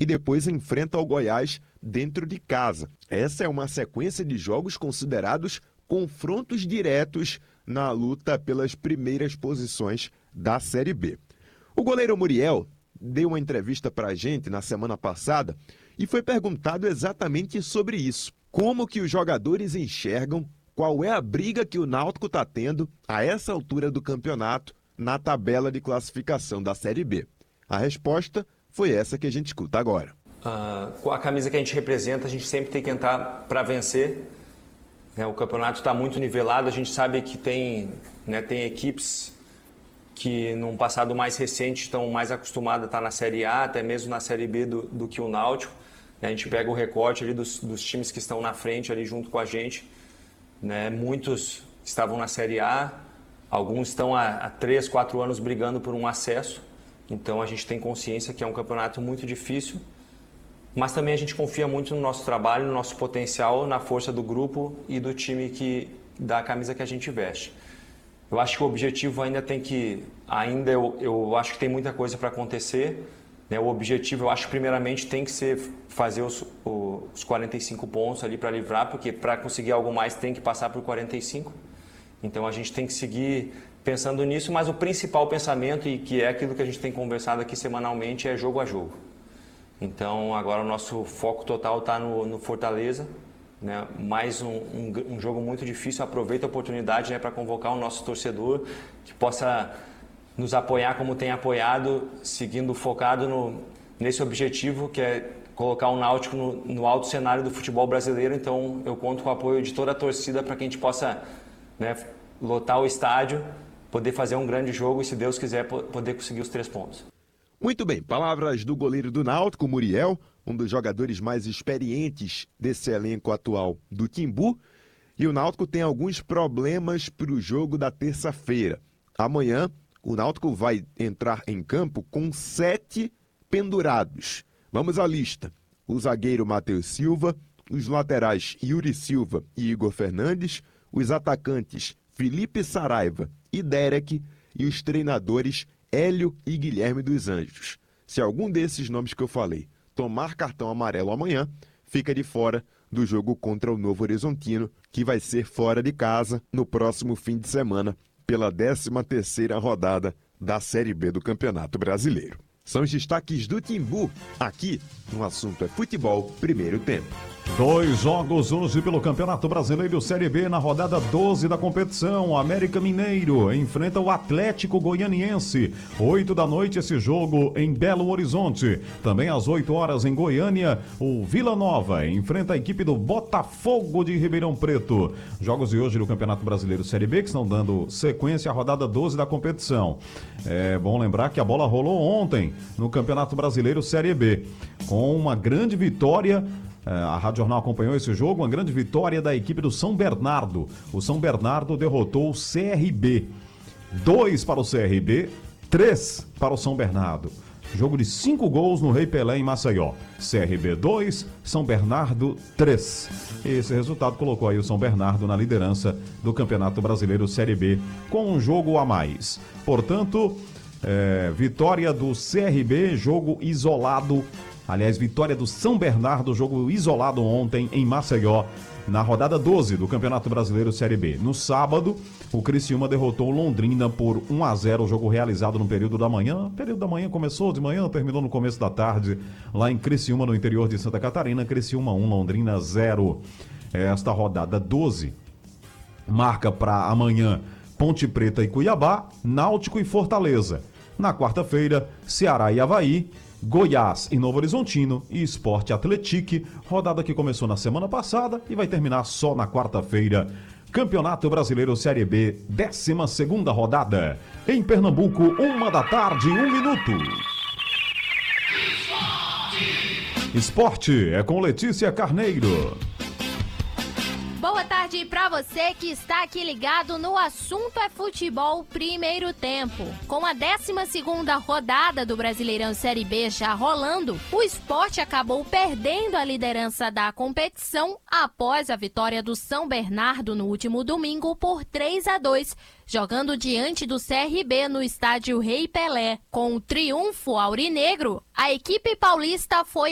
e depois enfrenta o Goiás dentro de casa. Essa é uma sequência de jogos considerados confrontos diretos na luta pelas primeiras posições da Série B. O goleiro Muriel deu uma entrevista para a gente na semana passada e foi perguntado exatamente sobre isso. Como que os jogadores enxergam, qual é a briga que o Náutico está tendo a essa altura do campeonato na tabela de classificação da Série B. A resposta foi essa que a gente escuta agora. Com a camisa que a gente representa, a gente sempre tem que entrar para vencer. O campeonato está muito nivelado, a gente sabe que tem equipes que num passado mais recente estão mais acostumadas a estar na Série A, até mesmo na Série B do que o Náutico. A gente pega o recorte ali dos times que estão na frente ali junto com a gente. Muitos estavam na Série A, alguns estão há 3, 4 anos brigando por um acesso. Então a gente tem consciência que é um campeonato muito difícil, mas também a gente confia muito no nosso trabalho, no nosso potencial, na força do grupo e do time da camisa que a gente veste. Eu acho que o objetivo ainda tem que... Eu acho que tem muita coisa para acontecer. O objetivo, eu acho, primeiramente, tem que ser fazer os 45 pontos ali para livrar, porque para conseguir algo mais tem que passar por 45. Então a gente tem que seguir pensando nisso, mas o principal pensamento, e que é aquilo que a gente tem conversado aqui semanalmente, é jogo a jogo. Então agora o nosso foco total está no Fortaleza. Mais um jogo muito difícil. Aproveita a oportunidade para convocar o nosso torcedor que possa nos apoiar como tem apoiado, seguindo focado nesse objetivo que é colocar o Náutico no alto cenário do futebol brasileiro. Então eu conto com o apoio de toda a torcida para que a gente possa lotar o estádio, poder fazer um grande jogo e, se Deus quiser, poder conseguir os 3 pontos. Muito bem, palavras do goleiro do Náutico, Muriel, um dos jogadores mais experientes desse elenco atual do Timbu. E o Náutico tem alguns problemas para o jogo da terça-feira. Amanhã, o Náutico vai entrar em campo com 7 pendurados. Vamos à lista. O zagueiro Matheus Silva, os laterais Yuri Silva e Igor Fernandes, os atacantes Felipe Saraiva e Derek e os treinadores Hélio e Guilherme dos Anjos. Se algum desses nomes que eu falei tomar cartão amarelo amanhã, fica de fora do jogo contra o Novo Horizontino, que vai ser fora de casa no próximo fim de semana, pela 13ª rodada da Série B do Campeonato Brasileiro. São os destaques do Timbu, aqui no Assunto é Futebol, primeiro tempo. 2 jogos hoje pelo Campeonato Brasileiro Série B na rodada 12 da competição. O América Mineiro enfrenta o Atlético Goianiense. 8 da noite esse jogo em Belo Horizonte. Também às 8 horas em Goiânia, o Vila Nova enfrenta a equipe do Botafogo de Ribeirão Preto. Jogos de hoje do Campeonato Brasileiro Série B que estão dando sequência à rodada 12 da competição. É bom lembrar que a bola rolou ontem no Campeonato Brasileiro Série B, com uma grande vitória. A Rádio Jornal acompanhou esse jogo, uma grande vitória da equipe do São Bernardo. O São Bernardo derrotou o CRB. 2 para o CRB, 3 para o São Bernardo. Jogo de 5 gols no Rei Pelé em Maceió. CRB 2, São Bernardo 3. Esse resultado colocou aí o São Bernardo na liderança do Campeonato Brasileiro Série B, com um jogo a mais. Portanto, vitória do CRB, jogo isolado. Aliás, vitória do São Bernardo, jogo isolado ontem em Maceió, na rodada 12 do Campeonato Brasileiro Série B. No sábado, o Criciúma derrotou o Londrina por 1-0, jogo realizado no período da manhã. O período da manhã começou de manhã, terminou no começo da tarde, lá em Criciúma, no interior de Santa Catarina. Criciúma 1, Londrina 0. Esta rodada 12 marca para amanhã Ponte Preta e Cuiabá, Náutico e Fortaleza. Na quarta-feira, Ceará e Avaí, Goiás e Novo Horizontino e Sport Atlético, rodada que começou na semana passada e vai terminar só na quarta-feira. Campeonato Brasileiro Série B, 12ª rodada. Em Pernambuco, 1 da tarde, 1 minuto. Esporte é com Letícia Carneiro. Boa tarde para você que está aqui ligado no Assunto é Futebol primeiro tempo. Com a 12ª rodada do Brasileirão Série B já rolando, o Sport acabou perdendo a liderança da competição após a vitória do São Bernardo no último domingo por 3-2, jogando diante do CRB no estádio Rei Pelé. Com o triunfo aurinegro, a equipe paulista foi